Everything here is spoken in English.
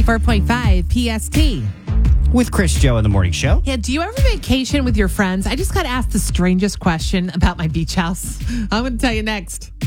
94.5 PST. With Chris Joe in the morning show. Yeah, do you ever vacation with your friends? I just got asked the strangest question about my beach house. I'm going to tell you next.